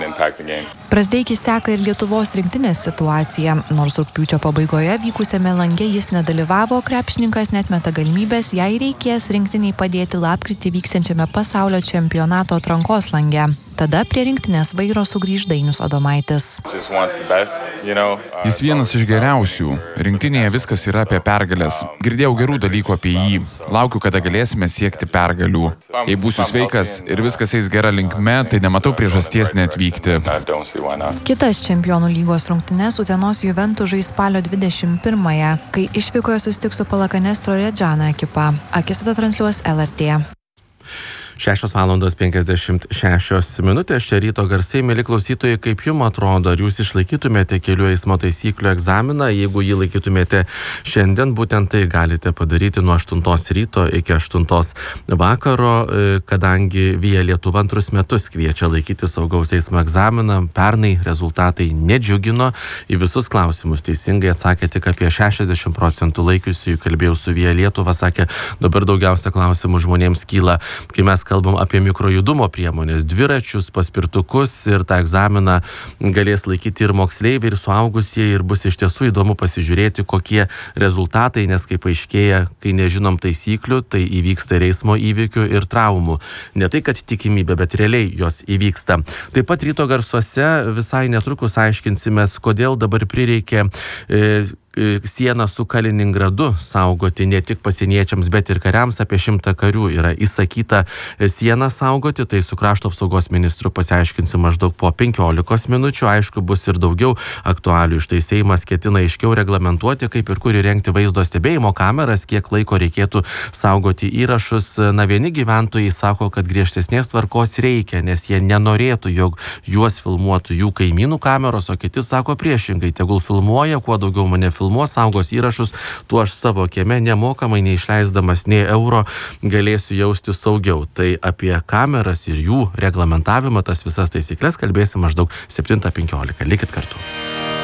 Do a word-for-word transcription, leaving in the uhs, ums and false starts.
Brazdeikis seka ir Lietuvos rinktinės situaciją. Nors rugpjūčio pabaigoje vykusiame lange jis nedalyvavo, krepšininkas netmeta galimybės, jei reikės rinktiniai padėti lapkritį vyksiančiame pasaulio čempionato atrankos lange. Tada prie rinktinės vairo sugrįž Dainius Adomaitis. Jis vienas iš geriausių. Rinktinėje viskas yra apie pergalės. Girdėjau gerų dalykų apie jį. Laukiu, kada galėsime siekti pergalių. Jei būsiu sveikas ir viskas eis gera linkme, tai nematau priežasties neatvykti. Kitas Čempionų lygos rungtynes Utenos Juventus žais spalio dvidešimt pirmąją, kai išvykoje susitiks su Palakanestro Redžana ekipa. Akistatą transliuos L R T. šešios valandos penkiasdešimt šešios minutės. Čia ryto garsai. Mieli klausytojai, kaip jums atrodo, ar jūs išlaikytumėte kelių eismo taisyklių egzaminą? Jeigu jį laikytumėte šiandien, būtent tai galite padaryti nuo aštuntos ryto iki aštuntos vakaro, kadangi Via Lietuva antrus metus kviečia laikyti saugaus eismo egzaminą. Pernai rezultatai nedžiugino. Į visus klausimus teisingai atsakė tik apie šešiasdešimt procentų laikiusių. Kalbėjau su Via Lietuva, sakė, dabar daugiausia klausimų žmonėms kyla, kai mes kalbam apie mikrojudumo priemonės, dviračius, paspirtukus, ir tą egzaminą galės laikyti ir moksleiviai, ir suaugusieji, ir bus iš tiesų įdomu pasižiūrėti, kokie rezultatai, nes kaip aiškėja, kai nežinom taisyklių, tai įvyksta ir eismo įvykių ir traumų. Ne tai, kad tikimybė, bet realiai jos įvyksta. Taip pat ryto garsuose visai netrukus aiškinsimės, kodėl dabar prireikė e, sieną su Kaliningradu saugoti ne tik pasieniečiams, bet ir kariams. Apie šimtą karių yra įsakyta sieną saugoti. Tai su krašto apsaugos ministru pasiaiškinsiu maždaug po penkiolikos minučių. Aišku, bus ir daugiau aktualių. Štai Seimas ketina aiškiau reglamentuoti, kaip ir kur įrengti vaizdo stebėjimo kameras, kiek laiko reikėtų saugoti įrašus. Na, vieni gyventojai sako, kad griežtesnės tvarkos reikia, nes jie nenorėtų, jog juos filmuotų jų kaimynų kameros, o kiti sako priešingai, tegul filmuoja, kuo daugiau mane filmuos, saugos įrašus, tuo aš savo kieme nemokamai, neišleisdamas nei euro, galėsiu jausti saugiau. Tai apie kameras ir jų reglamentavimą, tas visas taisyklės kalbėsim maždaug septintą penkiolika. Likit kartu.